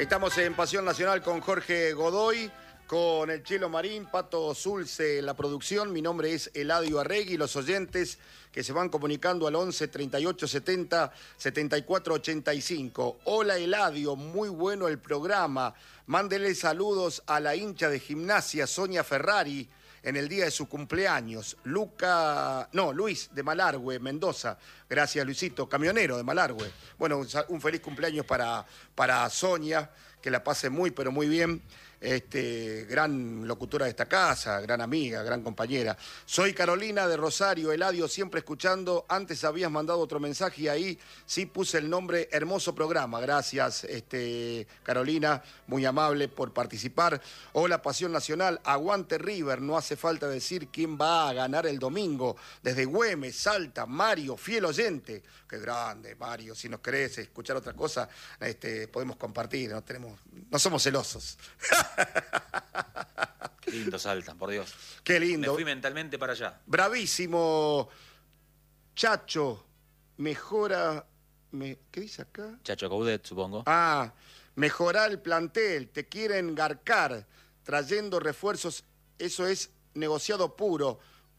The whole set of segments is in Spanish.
Estamos en Pasión Nacional con Jorge Godoy, con el Chelo Marín, Pato Zulce en la producción. Mi nombre es Eladio Arregui. Los oyentes que se van comunicando al 11 38 70 74 85. Hola Eladio, muy bueno el programa. Mándele saludos a la hincha de Gimnasia, Sonia Ferrari, en el día de su cumpleaños. Luis de Malargüe, Mendoza. Gracias, Luisito, camionero de Malargüe. Bueno, un feliz cumpleaños para Sonia, que la pase muy, pero muy bien. Gran locutora de esta casa, gran amiga, gran compañera. Soy Carolina de Rosario, Eladio, siempre escuchando. Antes habías mandado otro mensaje y ahí sí puse el nombre. Hermoso programa. Gracias, Carolina, muy amable por participar. Hola, Pasión Nacional, aguante River. No hace falta decir quién va a ganar el domingo. Desde Güemes, Salta, Mario, fiel oyente. Qué grande, Mario. Si nos querés escuchar otra cosa, podemos compartir. No somos celosos. Qué lindo Salta, por Dios. Qué lindo. Me fui mentalmente para allá. Bravísimo. Chacho, mejora... ¿Qué dice acá? Chacho Coudet, supongo. Mejorar el plantel. Te quieren garcar, trayendo refuerzos. Eso es negociado puro.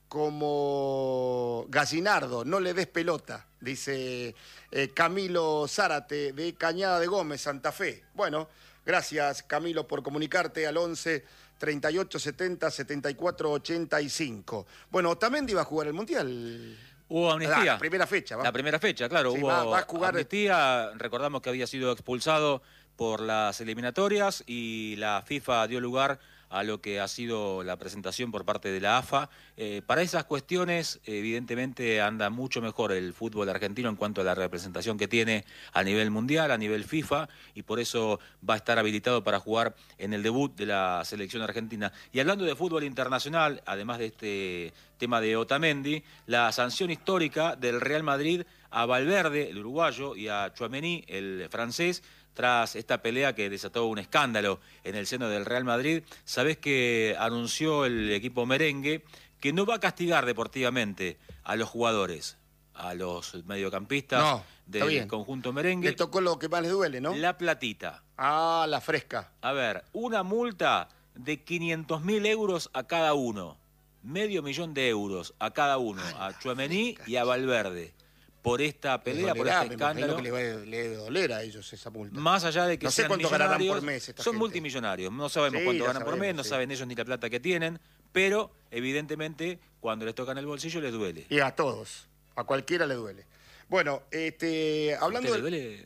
Como Gallinardo, no le des pelota, dice Camilo Zárate de Cañada de Gómez, Santa Fe. Bueno, gracias Camilo por comunicarte al 11 38 70 74 85. Bueno, Otamendi va a jugar el Mundial. Hubo amnistía. La primera fecha. La primera fecha, claro. Sí, hubo va a jugar... amnistía. Recordamos que había sido expulsado por las eliminatorias y la FIFA dio lugar a lo que ha sido la presentación por parte de la AFA. Para esas cuestiones, evidentemente, anda mucho mejor el fútbol argentino en cuanto a la representación que tiene a nivel mundial, a nivel FIFA, y por eso va a estar habilitado para jugar en el debut de la selección argentina. Y hablando de fútbol internacional, además de este tema de Otamendi, la sanción histórica del Real Madrid a Valverde, el uruguayo, y a Tchouaméni, el francés, tras esta pelea que desató un escándalo en el seno del Real Madrid. Sabés que anunció el equipo merengue que no va a castigar deportivamente a los jugadores, a los mediocampistas del conjunto merengue. Le tocó lo que más les duele, ¿no? La platita. La fresca. A ver, una multa de 500.000 euros a cada uno. $500.000 euros a cada uno, a Tchouaméni y a Valverde. Por esta pelea, por este escándalo. Que le debe doler a ellos esa multa. Más allá de que no sé cuánto ganarán por mes esta son gente. Multimillonarios, no sabemos cuánto ganan por mes, no saben ellos ni la plata que tienen, pero evidentemente cuando les tocan el bolsillo les duele. Y a todos, a cualquiera le duele. Bueno, hablando ¿Le duele?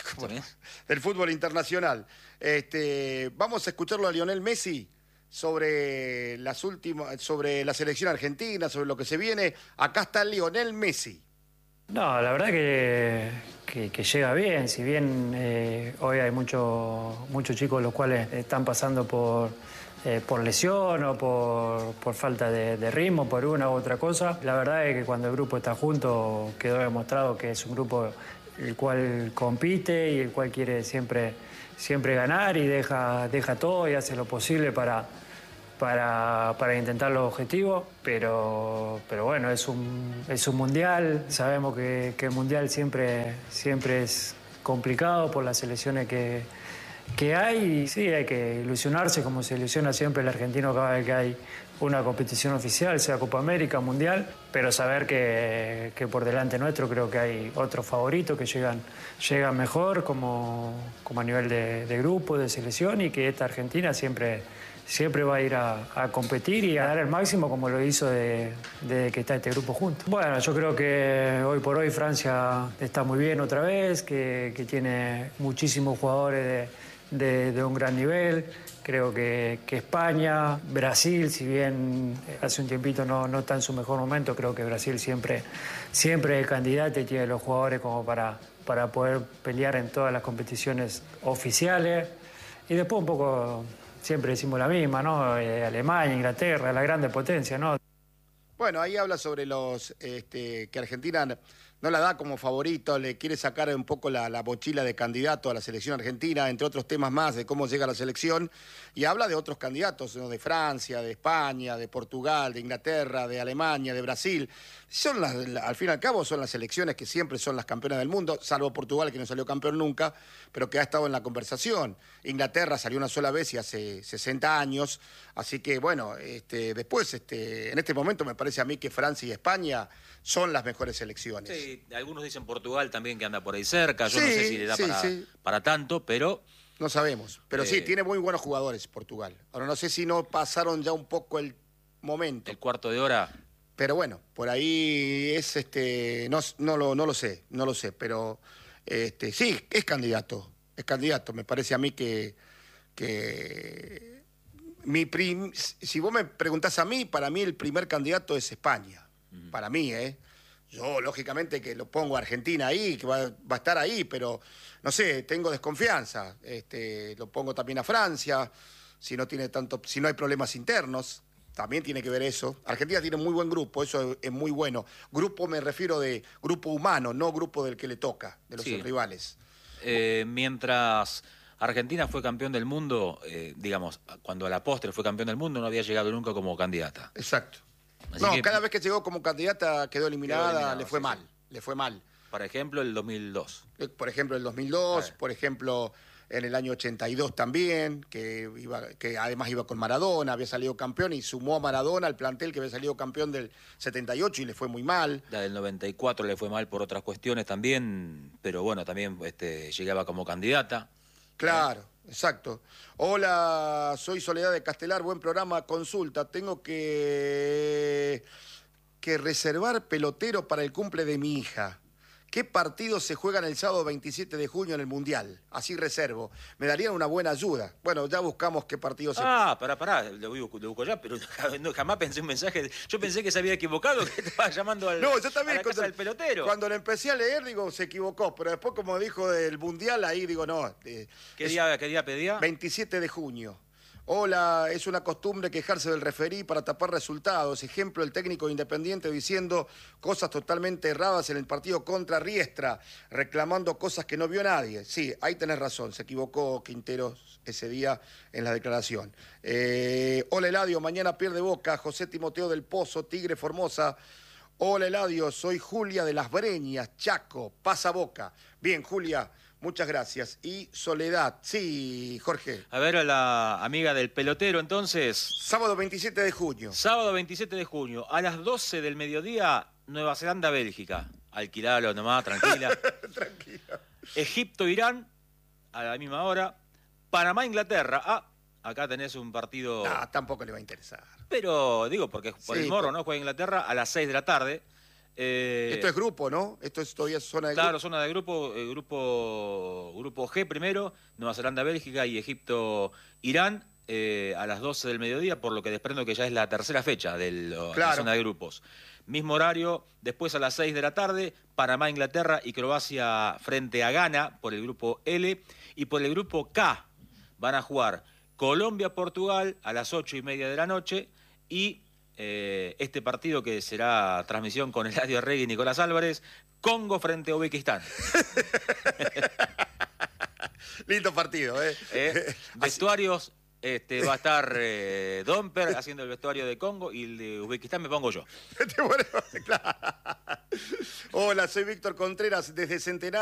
del fútbol internacional, vamos a escucharlo a Lionel Messi sobre sobre la selección argentina, sobre lo que se viene. Acá está Lionel Messi. No, la verdad que llega bien, si bien hoy hay muchos chicos los cuales están pasando por lesión o por falta de ritmo, por una u otra cosa. La verdad es que cuando el grupo está junto quedó demostrado que es un grupo el cual compite y el cual quiere siempre ganar y deja todo y hace lo posible para intentar los objetivos, pero bueno, es un mundial. Sabemos que el mundial siempre es complicado por las selecciones que hay. Y sí, hay que ilusionarse como se ilusiona siempre el argentino cada vez que hay una competición oficial, sea Copa América, Mundial, pero saber que por delante nuestro creo que hay otros favoritos que llegan mejor como a nivel de grupo, de selección, y que esta Argentina siempre va a ir a competir y a dar el máximo como lo hizo desde que está este grupo junto. Bueno, yo creo que hoy por hoy Francia está muy bien otra vez, que tiene muchísimos jugadores de un gran nivel. Creo que España, Brasil, si bien hace un tiempito no está en su mejor momento, creo que Brasil siempre es candidato y tiene los jugadores como para poder pelear en todas las competiciones oficiales. Y después un poco... Siempre decimos la misma, ¿no? Alemania, Inglaterra, la grande potencia, ¿no? Bueno, ahí habla sobre los que Argentina no la da como favorito, le quiere sacar un poco la mochila de candidato a la selección argentina, entre otros temas más de cómo llega a la selección, y habla de otros candidatos, ¿no? De Francia, de España, de Portugal, de Inglaterra, de Alemania, de Brasil. Al fin y al cabo son las selecciones que siempre son las campeonas del mundo, salvo Portugal, que no salió campeón nunca, pero que ha estado en la conversación. Inglaterra salió una sola vez y hace 60 años, así que bueno, después, en este momento me parece a mí que Francia y España son las mejores selecciones. Sí, algunos dicen Portugal también que anda por ahí cerca, yo Sí, no sé si le da para tanto, pero... No sabemos, pero sí, tiene muy buenos jugadores Portugal. Ahora no sé si no pasaron ya un poco el momento. El cuarto de hora... Pero bueno, por ahí es no lo sé, pero sí, es candidato, me parece a mí que si vos me preguntás a mí, para mí el primer candidato es España, para mí, Yo, lógicamente, que lo pongo a Argentina ahí, que va a estar ahí, pero, no sé, tengo desconfianza. Lo pongo también a Francia, si no hay problemas internos. También tiene que ver eso. Argentina tiene un muy buen grupo, eso es muy bueno. Grupo me refiero de grupo humano, no grupo del que le toca, de los rivales. Mientras Argentina fue campeón del mundo, digamos, cuando a la postre fue campeón del mundo, no había llegado nunca como candidata. Exacto. Cada vez que llegó como candidata quedó eliminada, le fue mal. Por ejemplo, el 2002. Por ejemplo, el 2002, por ejemplo, en el año 82 también, que además iba con Maradona, había salido campeón y sumó a Maradona al plantel que había salido campeón del 78 y le fue muy mal. La del 94 le fue mal por otras cuestiones también, pero bueno, también llegaba como candidata. Claro, exacto. Hola, soy Soledad de Castelar, buen programa, consulta. Tengo que reservar pelotero para el cumple de mi hija. ¿Qué partidos se juegan el sábado 27 de junio en el Mundial? Así reservo. Me darían una buena ayuda. Bueno, ya buscamos qué partidos se... Pará, lo busco ya, pero jamás pensé un mensaje. Yo pensé que se había equivocado, que estaba llamando a la casa del pelotero. Cuando lo empecé a leer, digo, se equivocó. Pero después, como dijo del Mundial, ahí digo, no. ¿Qué día pedía? 27 de junio. Hola, es una costumbre quejarse del referí para tapar resultados. Ejemplo, el técnico Independiente diciendo cosas totalmente erradas en el partido contra Riestra, reclamando cosas que no vio nadie. Sí, ahí tenés razón, se equivocó Quinteros ese día en la declaración. Hola Eladio, mañana pierde Boca, José Timoteo del Pozo, Tigre Formosa. Hola Eladio, soy Julia de Las Breñas, Chaco, pasa Boca. Bien, Julia. Muchas gracias. Y Soledad. Sí, Jorge. A ver, a la amiga del pelotero, entonces. Sábado 27 de junio. Sábado 27 de junio, a las 12 del mediodía, Nueva Zelanda, Bélgica. Alquilalo nomás, tranquila. Tranquila. Egipto, Irán, a la misma hora. Panamá, Inglaterra. Acá tenés un partido... No, tampoco le va a interesar. Pero, digo, porque por el morro, ¿no? Juega Inglaterra a las 6 de la tarde. Esto es grupo, ¿no? Esto es todavía zona de grupo. Claro, zona de grupo, grupo G primero, Nueva Zelanda, Bélgica y Egipto, Irán, a las 12 del mediodía, por lo que desprendo que ya es la tercera fecha de la zona de grupos. Mismo horario, después a las 6 de la tarde, Panamá, Inglaterra y Croacia frente a Ghana por el grupo L. Y por el grupo K van a jugar Colombia, Portugal a las 8:30 de la noche y... este partido que será transmisión con Eladio Arregui y Nicolás Álvarez, Congo frente a Uzbekistán. Lindo partido, Vestuarios, va a estar Domper haciendo el vestuario de Congo y el de Uzbekistán me pongo yo. Hola, soy Víctor Contreras desde Centenario.